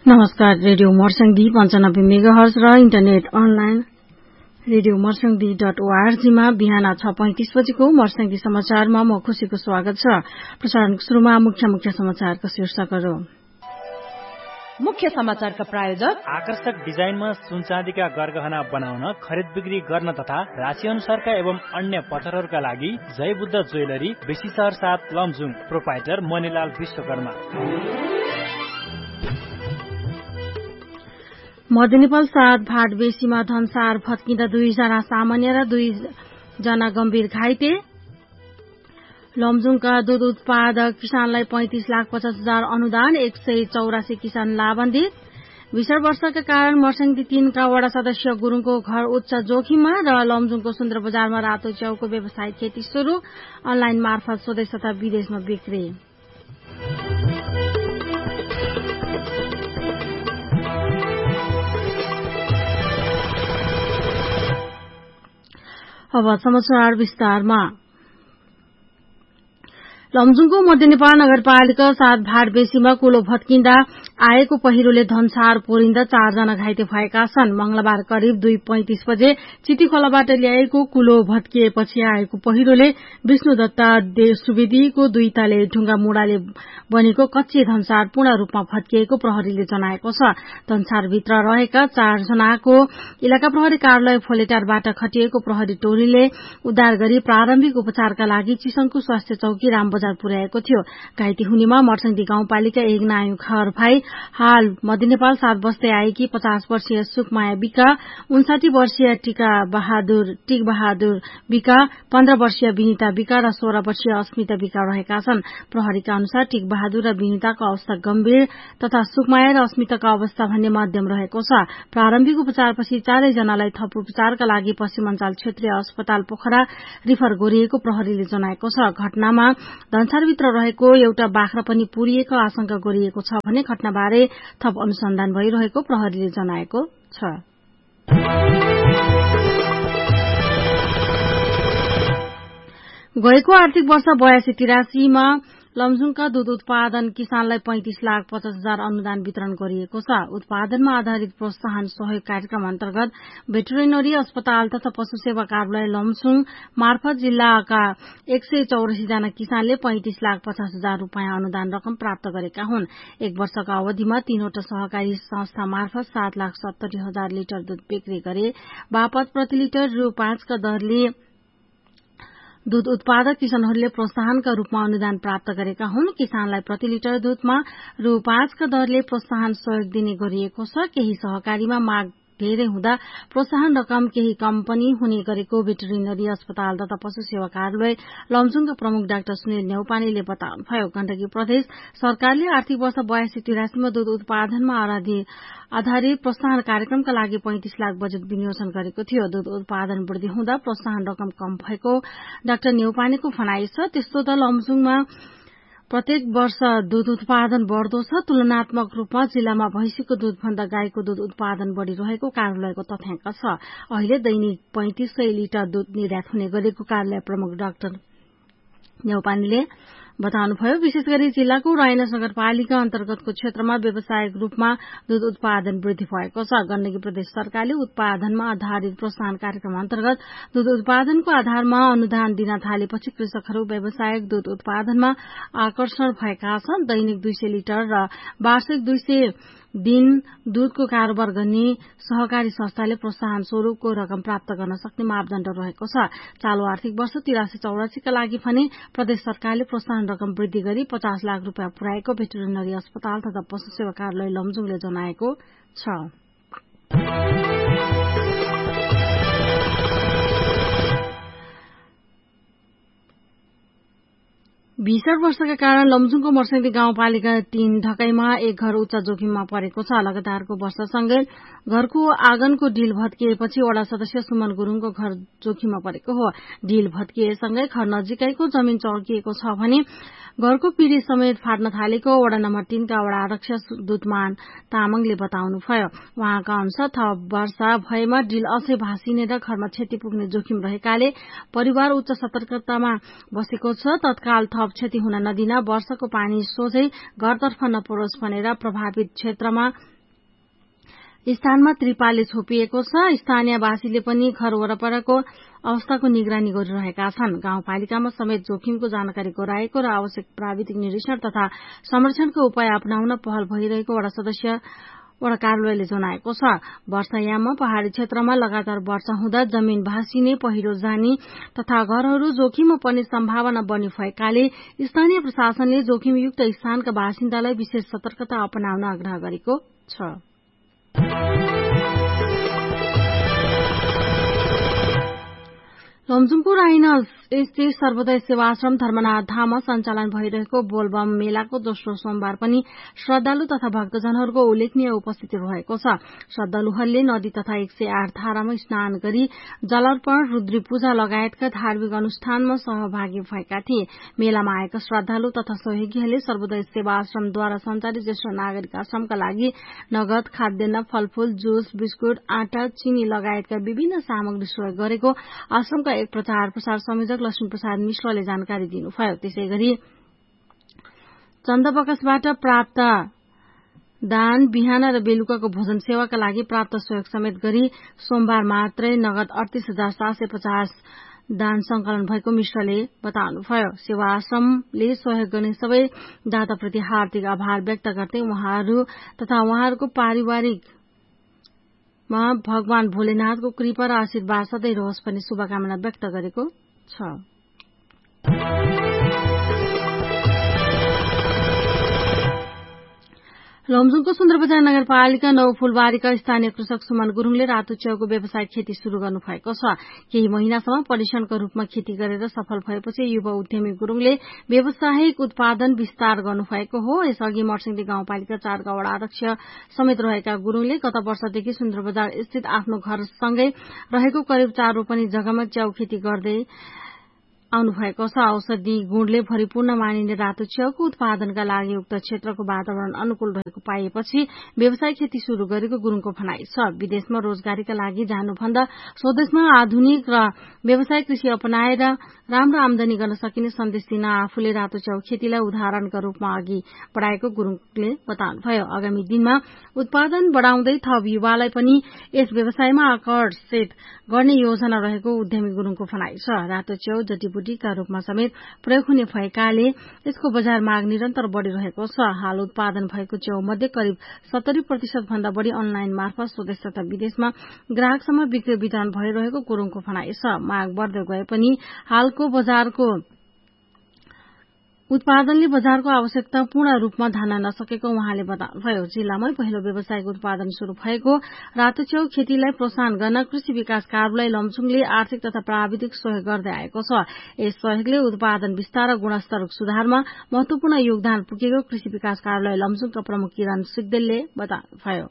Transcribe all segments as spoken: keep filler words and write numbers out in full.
नमस्कार। रेडियो मर्सङ्गी पञ्चानब्बे मेगाहर्ज र इन्टरनेट अनलाइन रेडियो मर्सङ्गी डट ओआरजीमा बिहान छ पैंतिस बजेको मर्सङ्गी समाचारमा म खुशीको स्वागत छ। प्रसारणको शुरूमा मुख्य मुख्य समाचारका शीर्षकहरू। मुख्य समाचारका प्रायोजक आकर्षक डिजाइनमा सुनचाँदीका गरगहना बनाउन, खरिद बिक्री गर्न तथा राशि अनुसारका एवं अन्य पत्थरहरूका लागि जय बुद्ध ज्वेलरी, बेसी शहर सात, लमजुङ। प्रोपाइटर मणिलाल विश्वकर्मा। मध्य नेपाल सात भाटबेसीमा धनसार भत्किँदा दुईजना सामान्य र दुईजना गम्भीर घाइते। लमजुङका दूध उत्पादक किसानलाई पैंतिस लाख पचास हजार अनुदान, एक सय चौरासी किसान लाभान्वित। भीषण वर्षाका कारण मर्सङ्गी तीनका वडा सदस्य गुरूङको घर उच्च जोखिममा र लमजुङको सुन्दर बजारमा रातो च्याउको व्यावसायिक खेती शुरू, अनलाइन मार्फत स्वदेश तथा विदेशमा बिक्री। अब समाचार विस्तारमा। लमजुङको मध्य नेपाल नगरपालिका सात भाटबेसीमा कुलो भत्किँदा आएको पहिरोले धनसार पोरिँदा चारजना घाइते भएका छन्। मंगलबार करिब दुई पैंतिस बजे चिटी खोलाबाट ल्याएको कुलो भत्किएपछि आएको पहिरोले विष्णुदत्ता सुवेदीको दुई तले ढुंगा मुढाले बनेको कच्चे धनसार पूर्ण रूपमा भत्किएको प्रहरीले जनाएको छ। धनसारभित्र रहेका चारजनाको इलाका प्रहरी कार्यालय फोलेटारबाट खटिएको प्रहरी टोलीले उद्धार गरी प्रारम्भिक उपचारका लागि चिसङको स्वास्थ्य चौकी रामबजार पुर्याएको थियो। घाइते हुनेमा मर्सङ्गी गाउँपालिका एक नायु खर भाइ, हाल मध्य नेपाल सात बस्दै आएकी पचास वर्षीय सुखमाया विका, उन्साठी वर्षीय टिका बहादुर टिक बहादुर विका, पन्ध्र वर्षीय विनिता विका र सोह्र वर्षीय अस्मिता विका रहेका छन्। प्रहरीका अनुसार टिक बहादुर र विनिताको अवस्था गम्भीर तथा सुखमाया र अस्मिताको अवस्था भन्ने मध्यम रहेको छ। प्रारम्भिक उपचारपछि चारैजनालाई थप उपचारका लागि पश्चिमाञ्चल क्षेत्रीय अस्पताल पोखरा रिफर गरिएको प्रहरीले जनाएको छ। घटनामा धनसारभित्र रहेको एउटा बाख्रा पनि पुरिएको आशंका गरिएको छ भने घटनाबारे थप अनुसन्धान भइरहेको प्रहरीले जनाएको छ। गएको आर्थिक वर्ष बयासी तिरासीमा लमजुङका दूध उत्पादन किसानलाई पैंतिस लाख पचास हजार अनुदान वितरण गरिएको छ। उत्पादनमा आधारित प्रोत्साहन सहयोग कार्यक्रम अन्तर्गत भेटरिनरी अस्पताल तथा पशु सेवा कार्यालय लमजुङ मार्फत जिल्लाका एक सय चौरासी जना किसानले पैंतिस लाख पचास हजार रूपियाँ अनुदान रकम प्राप्त गरेका हुन्। एक वर्षका अवधिमा तीनवटा सहकारी संस्था मार्फत सात लाख सत्तरी हजार लिटर दूध बिक्री गरे बापत प्रति लिटर रु पाँचका दरले दूध उत्पादक किसानहरूले प्रोत्साहनका रूपमा अनुदान प्राप्त गरेका हुन्। किसानलाई प्रति लिटर दूधमा रु पाँचका दरले प्रोत्साहन सहयोग दिने गरिएको छ। केही सहकारीमा माग धेरै हुँदा प्रोत्साहन रकम केही कम पनि हुने गरेको भेटरिनरी अस्पताल तथा पशु सेवा कार्यालय लमजुङका प्रमुख डाक्टर सुनिल न्यौपानेले बताउनुभयो। गण्डकी प्रदेश सरकारले आर्थिक वर्ष बयासी तिरासीमा दूध उत्पादनमा आधारित प्रोत्साहन कार्यक्रमका लागि पैंतिस लाख बजेट विनियोजन गरेको थियो। दूध उत्पादन वृद्धि हुँदा प्रोत्साहन रकम कम भएको डाक्टर न्यौपानेको भनाइ छ। त्यस्तो त लमजुङमा प्रत्येक वर्ष दूध उत्पादन बढ़दो छ। तुलनात्मक रूपमा जिल्लामा भैंसीको दूधभन्दा गाईको दूध उत्पादन बढ़िरहेको कार्यालयको तथ्याङ्क छ। अहिले दैनिक पैंतिस सय लिटर दूध निर्यात हुने गरेको कार्यालय प्रमुख डाक्टर न्यौपानेले बताउनुभयो। विशेष गरी जिल्लाको रायनस नगरपालिका अन्तर्गतको क्षेत्रमा व्यावसायिक रूपमा दूध उत्पादन वृद्धि भएको छ। गण्डकी प्रदेश सरकारले उत्पादनमा आधारित प्रोत्साहन कार्यक्रम अन्तर्गत दूध उत्पादनको आधारमा अनुदान दिन थालेपछि कृषकहरू व्यावसायिक दूध उत्पादनमा आकर्षण भएका छन्। दैनिक दुई सय लिटर र वार्षिक दुई सय दिन दूधको कारोबार गर्ने सहकारी संस्थाले प्रोत्साहन स्वरूपको रकम प्राप्त गर्न सक्ने मापदण्ड रहेको छ। चालू आर्थिक वर्ष तिरासी चौरासीका लागि भने प्रदेश सरकारले प्रोत्साहन रकम वृद्धि गरी पचास लाख रूपियाँ पुर्याएको भेटरिनरी अस्पताल तथा पशु सेवा कार्यालय लमजुङले जनाएको छ। भीषण वर्षाका कारण लमजुङको मर्सङ्गी गाउँपालिका तीन ढकाईमा एक घर उच्च जोखिममा परेको छ। लगातारको वर्षासँगै घरको आँगनको ढिल भत्किएपछि वडा सदस्य सुमन गुरूङको घर जोखिममा परेको हो। ढिल भत्किएसँगै घर नजिकैको जमिन चर्किएको छ भने घरको पिँढी समेत फाट्न थालेको वडा नम्बर तीनका वडा अध्यक्ष दुधमान तामाङले बताउनुभयो। उहाँका अनुसार थप वर्षा भएमा ढिल अझै भाँसिने र घरमा क्षति पुग्ने जोखिम रहेकाले परिवार उच्च सतर्कतामा बसेको छ। तत्काल थप क्षति हुन नदिन वर्षाको पानी सोझै घरतर्फ नपरोस् भनेर प्रभावित क्षेत्रमा स्थानमा त्रिपालले छोपिएको छ। स्थानीयवासीले पनि घर वरपरको अवस्थाको निगरानी गरिरहेका छन्। गाउँपालिकामा समेत जोखिमको जानकारी गराएको र आवश्यक प्राविधिक निरीक्षण तथा संरक्षणको उपाय अपनाउन पहल भइरहेको वडा सदस्य वडा कार्यालयले जनाएको छ। वर्षायाममा पहाड़ी क्षेत्रमा लगातार वर्षा हुँदा जमीन भासिने, पहिरो जाने तथा घरहरू जोखिममा पर्ने सम्भावना बढी भएकाले स्थानीय प्रशासनले जोखिमयुक्त स्थानका बासिन्दालाई विशेष सतर्कता अपनाउन आग्रह गरेको छ। लमजुङको राइनल्स स्थित सर्वोदय सेवाश्रम धर्मनाथ धाममा सञ्चालन भइरहेको बोलबम मेलाको दोस्रो सोमबार पनि श्रद्धालु तथा भक्तजनहरूको उल्लेखनीय उपस्थिति रहेको छ। श्रद्धालुहरूले नदी तथा एक सय आठ धारामा स्नान गरी जलार्पण, रुद्री पूजा लगायतका धार्मिक अनुष्ठानमा सहभागी भएका थिए। मेलामा आएका श्रद्धालु तथा सहयोगीहरूले सर्वोदय सेवाश्रमद्वारा सञ्चालित ज्येष्ठ नागरिक आश्रमका लागि नगद, खाद्यान्न, फलफूल, जुस, बिस्कुट, आटा, चिनी लगायतका विभिन्न सामग्री सहयोग गरेको आश्रमका एक प्रचार प्रसार संयोजक लक्ष्मी प्रसाद मिश्रले जानकारी दिनुभयो। त्यसै गरी चन्द बकसबाट प्राप्त दान, बिहान र बेलुकाको भोजन सेवाका लागि प्राप्त सहयोग समेत गरी सोमबार मात्रै नगद अडतीस हजार सात सय पचास दान संकलन भएको मिश्रले बताउनुभयो। सेवा आश्रमले सहयोग गर्ने सबै दाताप्रति हार्दिक आभार व्यक्त गर्दै उहाँहरू तथा उहाँहरूको पारिवारिक भगवान भोलेनाथको कृपा र आशीर्वाद सधैँ रहोस् भन्ने शुभकामना व्यक्त गरेको छ। लमजुङको सुन्दरबजार नगरपालिका नौ फूलबारीका स्थानीय कृषक सुमन गुरूङले रातो च्याउको व्यावसायिक खेती शुरू गर्नु भएको छ। केही महिनासम्म परिश्रमको रूपमा खेती गरेर सफल भएपछि युवा उद्यमी गुरूङले व्यावसायिक उत्पादन विस्तार गर्नुभएको हो। यसअघि मर्सिङदी गाउँपालिका चारका वडा अध्यक्ष समेत रहेका गुरूङले गत वर्षदेखि सुन्दरबजार स्थित आफ्नो घरसँगै रहेको करिब चार रोपनी जग्गामा च्याउ खेती गर्दै आउनुभएको छ। औषधि गुणले भरिपूर्ण मानिने रातो च्याउको उत्पादनका लागि उक्त क्षेत्रको वातावरण अनुकूल रहेको पाइएपछि व्यवसायिक खेती शुरू गरेको गुरूङको भनाइ छ। विदेशमा रोजगारीका लागि जानुभन्दा स्वदेशमा आधुनिक र व्यवसायिक कृषि अपनाएर राम्रो आमदानी गर्न सकिने सन्देश दिन आफूले रातो च्याउ खेतीलाई उदाहरणका रूपमा अघि बढ़ाएको गुरूङले बताउनुभयो। आगामी दिनमा उत्पादन बढ़ाउँदै थप युवालाई पनि यस व्यवसायमा आकर्षित गर्ने योजना रहेको उद्यमी गुरूङको भनाइ छ। रातो च्याउ जडीबुटीका रूपमा समेत प्रयोग हुने भएकाले यसको बजार माग निरन्तर बढ़िरहेको छ। हाल उत्पादन भएको च्याउ मध्ये करिब सत्तरी प्रतिशत भन्दा बढ़ी अनलाइन मार्फत स्वदेश तथा विदेशमा ग्राहकसम्म बिक्री वितरण भइरहेको गुरूङको भनाइ छ। माग बढ़दै गए पनि हालको बजारको उत्पादनले बजारको आवश्यकता पूर्ण रूपमा धान्न नसकेको उहाँले बताउनुभयो। जिल्लामै पहिलो व्यावसायिक उत्पादन शुरू भएको रातो च्याउ खेतीलाई प्रोत्साहन गर्न कृषि विकास कार्यालय लमजुङले आर्थिक तथा प्राविधिक सहयोग गर्दै आएको छ। यस सहयोगले उत्पादन विस्तार र गुणस्तर सुधारमा महत्वपूर्ण योगदान पुगेको कृषि विकास कार्यालय लमजुङका प्रमुख किरण सिग्देलले बताउनुभयो।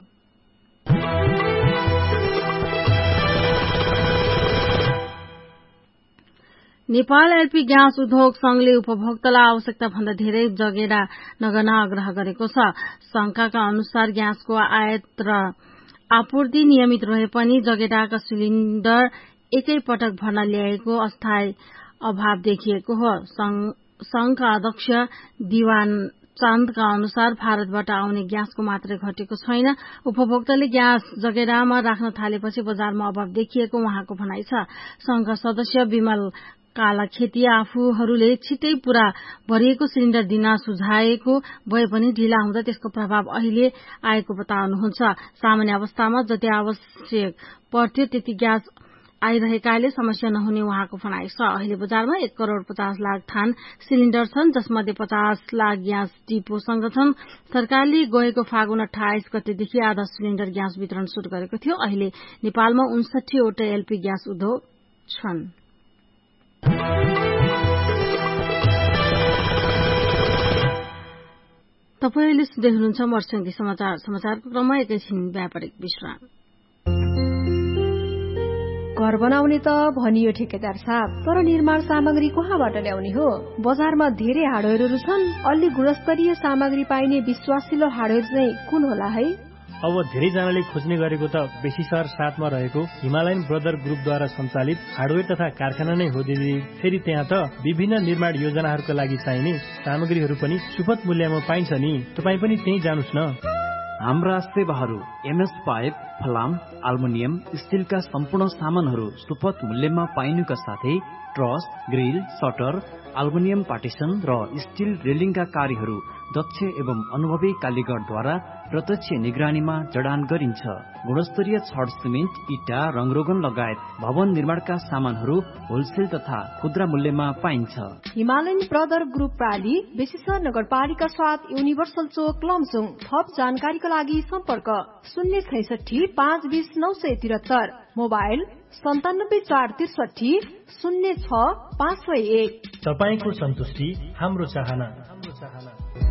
नेपाल एलपी ग्यास उद्योग संघले उपभोक्तालाई आवश्यकता भन्दा धेरै जगेरा नगर्न आग्रह गरेको छ। संघका अनुसार ग्यासको आयात र आपूर्ति नियमित रहे पनि जगेराका सिलिण्डर एकै पटक भर्न ल्याएको अस्थायी अभाव देखिएको हो। संघका अध्यक्ष दिवान चान्दका अनुसार भारतबाट आउने ग्यासको मात्रै घटेको छैन, उपभोक्ताले ग्यास जगेरामा राख्न थालेपछि बजारमा अभाव देखिएको उहाँको भनाइ छ। संघका सदस्य विमल काला खेती आफूहरूले छिट्टै पूरा भरिएको सिलिण्डर दिन सुझाएको भए पनि ढिला हुँदा त्यसको प्रभाव अहिले आएको बताउनुहुन्छ। सामान्य अवस्थामा जति आवश्यक पर्थ्यो त्यति ग्यास आइरहेकाले समस्या नहुने उहाँको भनाइ छ। अहिले बजारमा एक करोड़ पचास लाख थान सिलिण्डर छन्, जसमध्ये पचास लाख ग्यास डिपोसँग छन्। सरकारले गएको फागुन अठाइस गतेदेखि आधा सिलिण्डर ग्यास वितरण शुरू गरेको थियो। अहिले नेपालमा उन्सठीवटा एलपी ग्यास उद्योग छन्। तपाईँ अहिले सुन्दै हुनुहुन्छ मर्सिङदी समाचार। समाचारको क्रममा एकैछिन व्यापारिक विश्राम। घर बनाउने त भनियो ठेकेदार साहब, तर निर्माण सामग्री कहाँबाट ल्याउने हो? बजारमा धेरै हार्डवेयरहरू छन्, अलि गुणस्तरीय सामग्री पाइने विश्वासिलो हार्डवेयर चाहिँ कुन होला है? अब धेरैजनाले खोज्ने गरेको त बेसी सहर साथमा रहेको हिमालयन ब्रदर ग्रुपद्वारा सञ्चालित हार्डवेयर तथा कारखाना नै हो दिदी। फेरि त्यहाँ त विभिन्न निर्माण योजनाहरूका लागि चाहिने सामग्रीहरू पनि सुपथ मूल्यमा पाइन्छ नि। तपाईँ पनि त्यही जानुस् न। हाम्रा सेवाहरू एमएस पाइप, फलाम, आल्मुनियम, स्टिलका सम्पूर्ण सामानहरू सुपथ मूल्यमा पाइनुका साथै truss, grill, shutter, aluminium partition र स्टिल रेलिङका कार्यहरू दक्ष एवं अनुभवी कालीगरद्वारा प्रत्यक्ष निगरानीमा जडान गरिन्छ। गुणस्तरीय छड सिमेन्ट, इटा, रङरोगन लगायत भवन निर्माणका सामानहरू होलसेल तथा खुद्रा मूल्यमा पाइन्छ। हिमालयन ब्रदर ग्रुप प्राली, बेसिसर नगरपालिका साथ युनिभर्सल चोक लमजुङ। थप जानकारीका लागि सम्पर्क शून्य छैसठी पाँच बीस नौ सय त्रिहत्तर, मोबाइल सन्तानब्बे चार त्रिसठी शून्य छ पाँच सय एक। तपाईको सन्तुष्टि हाम्रो चाहना।